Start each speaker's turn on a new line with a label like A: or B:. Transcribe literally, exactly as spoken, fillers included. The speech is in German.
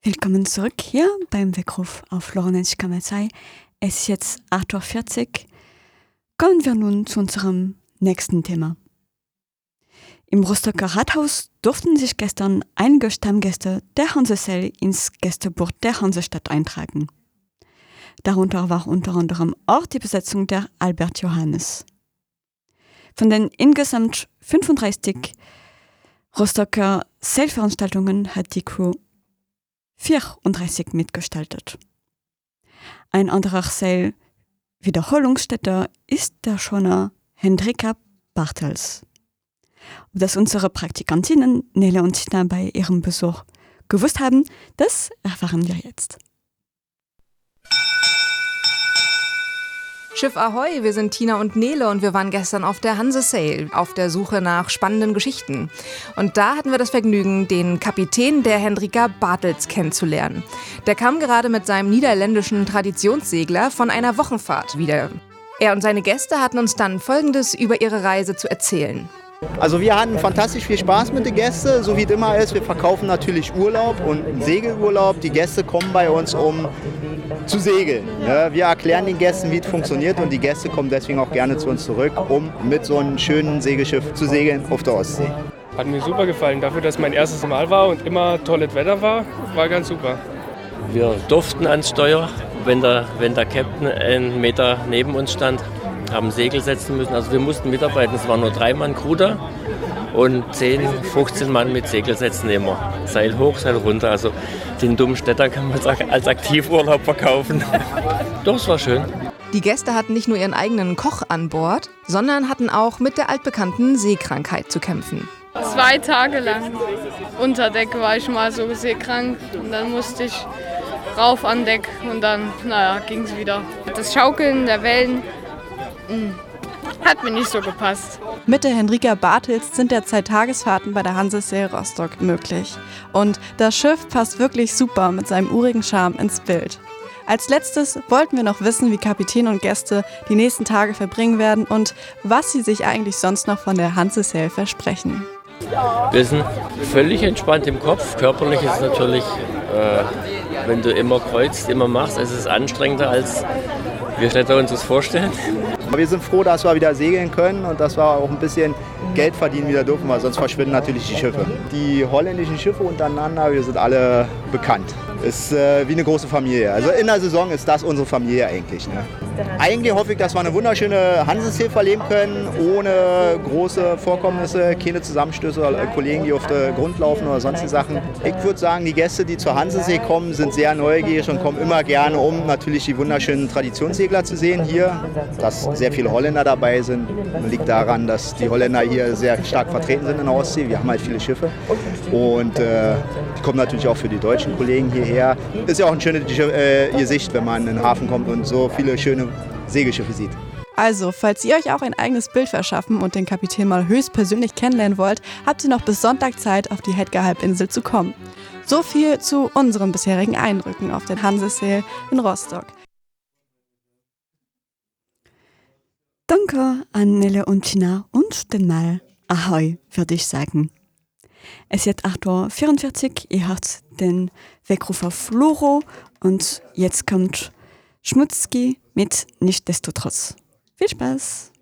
A: Willkommen zurück hier beim Weckruf auf Lorenenschka Mazai. Es ist jetzt acht Uhr vierzig. Kommen wir nun zu unserem nächsten Thema. Im Rostocker Rathaus durften sich gestern einige Stammgäste der Hanseseel ins Gästebuch der Hansestadt eintragen. Darunter war unter anderem auch die Besetzung der Albert Johannes. Von den insgesamt fünfunddreißig Rostocker Seelveranstaltungen hat die Crew vierunddreißig mitgestaltet. Ein anderer Seel-Wiederholungsstätte ist der Schoner Hendrika Bartels. Ob das unsere Praktikantinnen Nele und Tina bei ihrem Besuch gewusst haben, das erfahren wir jetzt.
B: Schiff Ahoi, wir sind Tina und Nele und wir waren gestern auf der Hanseseel auf der Suche nach spannenden Geschichten. Und da hatten wir das Vergnügen, den Kapitän der Hendrika Bartels kennenzulernen. Der kam gerade mit seinem niederländischen Traditionssegler von einer Wochenfahrt wieder. Er und seine Gäste hatten uns dann Folgendes über ihre Reise zu erzählen.
C: Also wir hatten fantastisch viel Spaß mit den Gästen, so wie es immer ist. Wir verkaufen natürlich Urlaub und einen Segelurlaub. Die Gäste kommen bei uns, um zu segeln. Wir erklären den Gästen, wie es funktioniert und die Gäste kommen deswegen auch gerne zu uns zurück, um mit so einem schönen Segelschiff zu segeln auf der Ostsee.
D: Hat mir super gefallen, dafür, dass mein erstes Mal war und immer tolles Wetter war, war ganz super.
E: Wir durften ans Steuer, wenn der, wenn der Captain einen Meter neben uns stand, haben Segel setzen müssen. Also wir mussten mitarbeiten, es waren nur drei Mann Crew da und zehn, fünfzehn Mann mit Segel setzen immer. Seil hoch, Seil runter. Also den dummen Städter kann man als Aktivurlaub verkaufen. Doch, es war schön.
B: Die Gäste hatten nicht nur ihren eigenen Koch an Bord, sondern hatten auch mit der altbekannten Seekrankheit zu kämpfen.
F: Zwei Tage lang unter Deck war ich mal so seekrank und dann musste ich rauf an Deck und dann, naja, ging es wieder. Das Schaukeln der Wellen hat mir nicht so gepasst.
G: Mit der Hendrika Bartels sind derzeit Tagesfahrten bei der Hanseseel Rostock möglich. Und das Schiff passt wirklich super mit seinem urigen Charme ins Bild. Als letztes wollten wir noch wissen, wie Kapitän und Gäste die nächsten Tage verbringen werden und was sie sich eigentlich sonst noch von der Hanseseel versprechen.
E: Wir sind völlig entspannt im Kopf. Körperlich ist natürlich, äh, wenn du immer kreuzt, immer machst, es ist anstrengender, als wir uns das vorstellen.
C: Wir sind froh, dass wir wieder segeln können und dass wir auch ein bisschen Geld verdienen wieder dürfen, weil sonst verschwinden natürlich die Schiffe. Die holländischen Schiffe untereinander, wir sind alle bekannt. Ist äh, wie eine große Familie. Also in der Saison ist das unsere Familie eigentlich. Ne? Eigentlich hoffe ich, dass wir eine wunderschöne Hanseseel verleben können, ohne große Vorkommnisse, keine Zusammenstöße oder Kollegen, die auf den Grund laufen oder sonstige Sachen. Ich würde sagen, die Gäste, die zur Hansesee kommen, sind sehr neugierig und kommen immer gerne, um natürlich die wunderschönen Traditionssegler zu sehen hier. Dass sehr viele Holländer dabei sind, liegt daran, dass die Holländer hier sehr stark vertreten sind in der Ostsee. Wir haben halt viele Schiffe und äh, die kommen natürlich auch für die deutschen Kollegen hierher. Ist ja auch ein schönes äh, Gesicht, wenn man in den Hafen kommt und so viele schöne Segelschiffe sieht.
G: Also, falls ihr euch auch ein eigenes Bild verschaffen und den Kapitän mal höchstpersönlich kennenlernen wollt, habt ihr noch bis Sonntag Zeit, auf die Hedger-Halbinsel zu kommen. So viel zu unseren bisherigen Eindrücken auf der Hanseseel in Rostock.
A: Danke an Nele und Tina und den Mal Ahoi, würde ich sagen. Es ist jetzt acht Uhr vierundvierzig, ihr hört den Weckruf auf Loro und jetzt kommt Schmutzki mit Nichtsdestotrotz. Viel Spaß!